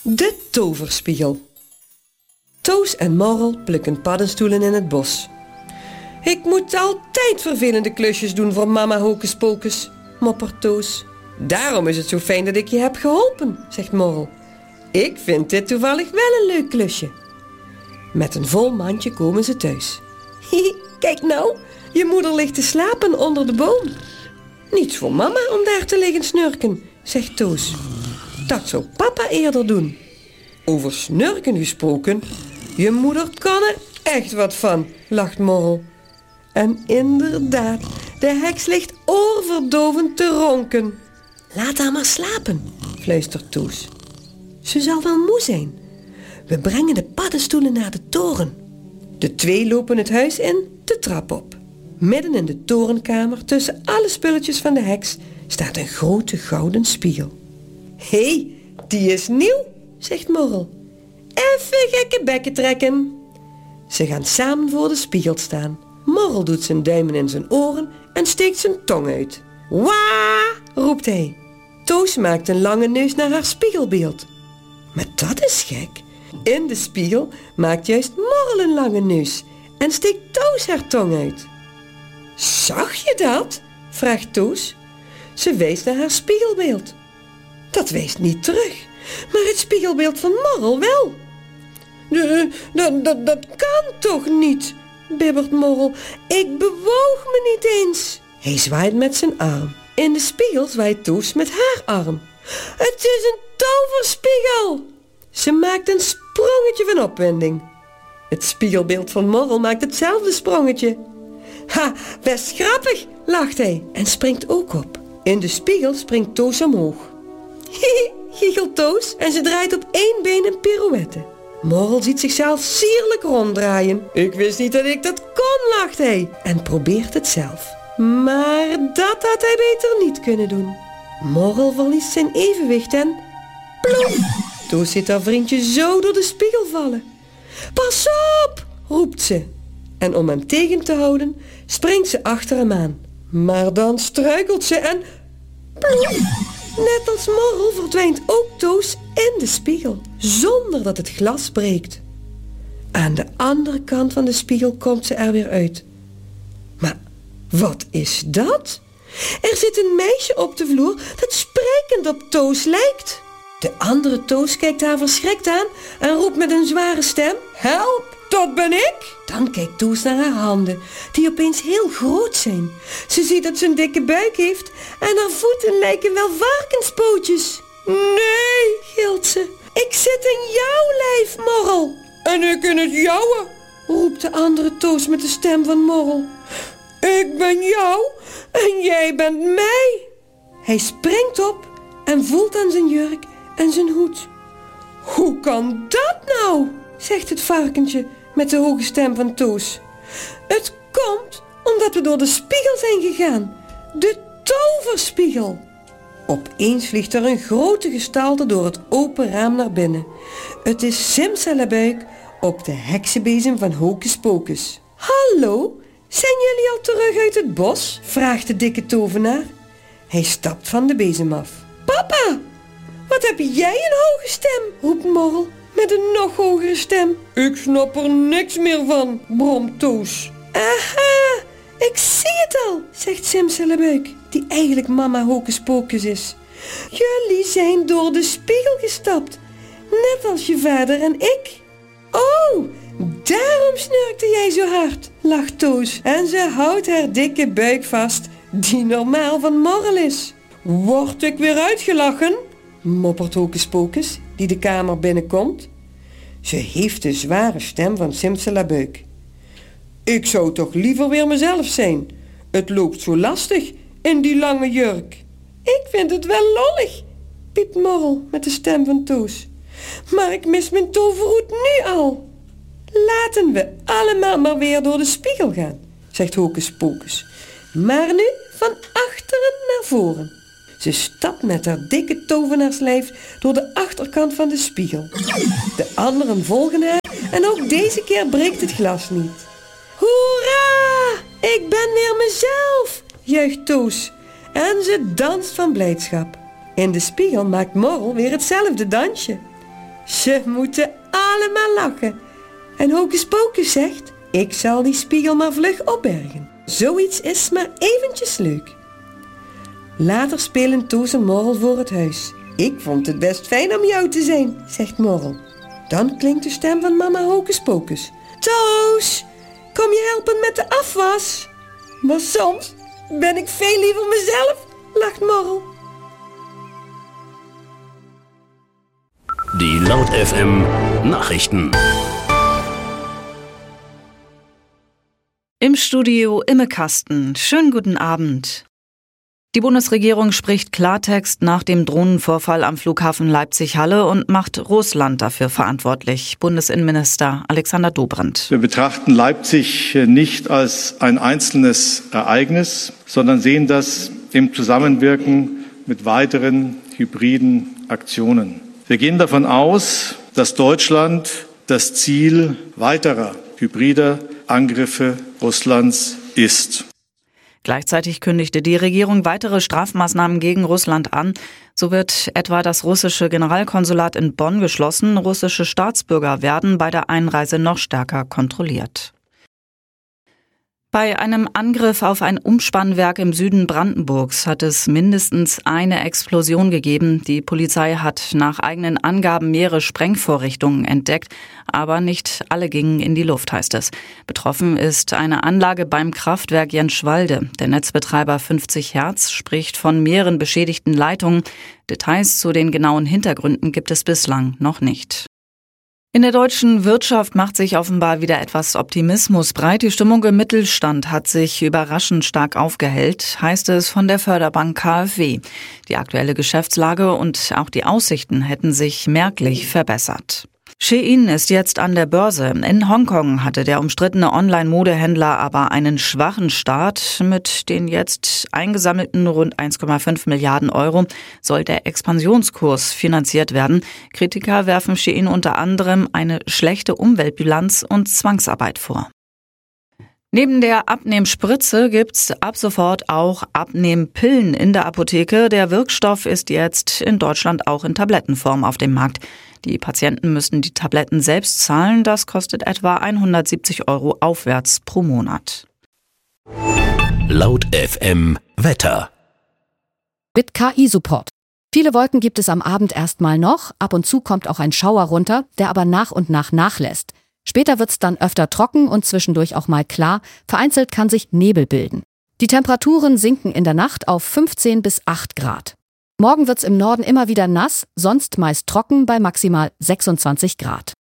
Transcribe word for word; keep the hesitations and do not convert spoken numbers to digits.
De toverspiegel. Toos en Morrel plukken paddenstoelen in het bos. Ik moet altijd vervelende klusjes doen voor mama Hocus Pocus, moppert Toos. Daarom is het zo fijn dat ik je heb geholpen, zegt Morrel. Ik vind dit toevallig wel een leuk klusje. Met een vol mandje komen ze thuis. Hihi, kijk nou, je moeder ligt te slapen onder de boom. Niets voor mama om daar te liggen snurken, zegt Toos. Dat zou papa eerder doen. Over snurken gesproken, je moeder kan er echt wat van, lacht Morrel. En inderdaad, de heks ligt oorverdovend te ronken. Laat haar maar slapen, fluistert Toos. Ze zal wel moe zijn. We brengen de paddenstoelen naar de toren. De twee lopen het huis in, de trap op. Midden in de torenkamer, tussen alle spulletjes van de heks, staat een grote gouden spiegel. Hé, hey, die is nieuw, zegt Morrel. Even gekke bekken trekken. Ze gaan samen voor de spiegel staan. Morrel doet zijn duimen in zijn oren en steekt zijn tong uit. Waa, roept hij. Toos maakt een lange neus naar haar spiegelbeeld. Maar dat is gek. In de spiegel maakt juist Morrel een lange neus en steekt Toos haar tong uit. Zag je dat? Vraagt Toos. Ze wijst naar haar spiegelbeeld. Dat wijst niet terug, maar het spiegelbeeld van Morrel wel. Dat, dat, dat kan toch niet, bibbert Morrel. Ik bewoog me niet eens. Hij zwaait met zijn arm. In de spiegel zwaait Toos met haar arm. Het is een toverspiegel. Ze maakt een sprongetje van opwinding. Het spiegelbeeld van Morrel maakt hetzelfde sprongetje. Ha, best grappig, lacht hij en springt ook op. In de spiegel springt Toos omhoog. Hihi, giechelt Toos en ze draait op één been een pirouette. Morrel ziet zichzelf sierlijk ronddraaien. Ik wist niet dat ik dat kon, lacht hij en probeert het zelf. Maar dat had hij beter niet kunnen doen. Morrel verliest zijn evenwicht en ploem! Toos ziet haar vriendje zo door de spiegel vallen. Pas op, roept ze. En om hem tegen te houden, springt ze achter hem aan. Maar dan struikelt ze en ploem! Net als Morrel verdwijnt ook Toos in de spiegel, zonder dat het glas breekt. Aan de andere kant van de spiegel komt ze er weer uit. Maar wat is dat? Er zit een meisje op de vloer dat sprekend op Toos lijkt. De andere Toos kijkt haar verschrikt aan en roept met een zware stem: Help, dat ben ik! Dan kijkt Toos naar haar handen, die opeens heel groot zijn. Ze ziet dat ze een dikke buik heeft en haar voeten lijken wel varkenspootjes. Nee, gilt ze. Ik zit in jouw lijf, Morrel. En ik in het jouwe, roept de andere Toos met de stem van Morrel. Ik ben jou en jij bent mij. Hij springt op en voelt aan zijn jurk en zijn hoed. Hoe kan dat nou? Zegt het varkentje met de hoge stem van Toos. Het komt omdat we door de spiegel zijn gegaan. De toverspiegel. Opeens vliegt er een grote gestalte door het open raam naar binnen. Het is Simsalabuik op de heksenbezem van Hocus Pocus. Hallo, zijn jullie al terug uit het bos? Vraagt de dikke tovenaar. Hij stapt van de bezem af. Papa, wat heb jij een hoge stem? Roept Morrel met een nog hogere stem. Ik snap er niks meer van, bromt Toos. Aha, ik zie het al, zegt Simsalabuik, die eigenlijk mama Hocus Pocus is. Jullie zijn door de spiegel gestapt, net als je vader en ik. Oh, daarom snurkte jij zo hard, lacht Toos. En ze houdt haar dikke buik vast, die normaal van Morrel is. Word ik weer uitgelachen? Moppert Hocus Pocus, die de kamer binnenkomt. Ze heeft de zware stem van Simsalabuik. Ik zou toch liever weer mezelf zijn. Het loopt zo lastig in die lange jurk. Ik vind het wel lollig, piept Morrel met de stem van Toos. Maar ik mis mijn toverhoed nu al. Laten we allemaal maar weer door de spiegel gaan, zegt Hocus Pocus. Maar nu van achteren naar voren. Ze stapt met haar dikke tovenaarslijf door de achterkant van de spiegel. De anderen volgen haar en ook deze keer breekt het glas niet. Hoera! Ik ben weer mezelf, juicht Toos. En ze danst van blijdschap. In de spiegel maakt Morrel weer hetzelfde dansje. Ze moeten allemaal lachen. En Hocus Pocus zegt, ik zal die spiegel maar vlug opbergen. Zoiets is maar eventjes leuk. Later spelen Toos en Morrel voor het huis. Ik vond het best fijn om jou te zijn, zegt Morrel. Dan klinkt de stem van mama Hocus Pocus. Toos, kom je helpen met de afwas? Maar soms ben ik veel liever mezelf, lacht Morrel. Die Laut F M Nachrichten. Im Studio Imme Kasten. Schönen guten Abend. Die Bundesregierung spricht Klartext nach dem Drohnenvorfall am Flughafen Leipzig-Halle und macht Russland dafür verantwortlich. Bundesinnenminister Alexander Dobrindt. Wir betrachten Leipzig nicht als ein einzelnes Ereignis, sondern sehen das im Zusammenwirken mit weiteren hybriden Aktionen. Wir gehen davon aus, dass Deutschland das Ziel weiterer hybrider Angriffe Russlands ist. Gleichzeitig kündigte die Regierung weitere Strafmaßnahmen gegen Russland an. So wird etwa das russische Generalkonsulat in Bonn geschlossen. Russische Staatsbürger werden bei der Einreise noch stärker kontrolliert. Bei einem Angriff auf ein Umspannwerk im Süden Brandenburgs hat es mindestens eine Explosion gegeben. Die Polizei hat nach eigenen Angaben mehrere Sprengvorrichtungen entdeckt, aber nicht alle gingen in die Luft, heißt es. Betroffen ist eine Anlage beim Kraftwerk Jenschwalde. Der Netzbetreiber fünfzig Hertz spricht von mehreren beschädigten Leitungen. Details zu den genauen Hintergründen gibt es bislang noch nicht. In der deutschen Wirtschaft macht sich offenbar wieder etwas Optimismus breit. Die Stimmung im Mittelstand hat sich überraschend stark aufgehellt, heißt es von der Förderbank K f W. Die aktuelle Geschäftslage und auch die Aussichten hätten sich merklich verbessert. Shein ist jetzt an der Börse. In Hongkong hatte der umstrittene Online-Modehändler aber einen schwachen Start. Mit den jetzt eingesammelten rund eins Komma fünf Milliarden Euro soll der Expansionskurs finanziert werden. Kritiker werfen Shein unter anderem eine schlechte Umweltbilanz und Zwangsarbeit vor. Neben der Abnehmspritze gibt's ab sofort auch Abnehmpillen in der Apotheke. Der Wirkstoff ist jetzt in Deutschland auch in Tablettenform auf dem Markt. Die Patienten müssen die Tabletten selbst zahlen. Das kostet etwa hundertsiebzig Euro aufwärts pro Monat. Laut F M Wetter. Mit K I-Support. Viele Wolken gibt es am Abend erstmal noch. Ab und zu kommt auch ein Schauer runter, der aber nach und nach nachlässt. Später wird's dann öfter trocken und zwischendurch auch mal klar. Vereinzelt kann sich Nebel bilden. Die Temperaturen sinken in der Nacht auf fünfzehn bis acht Grad. Morgen wird's im Norden immer wieder nass, sonst meist trocken bei maximal sechsundzwanzig Grad.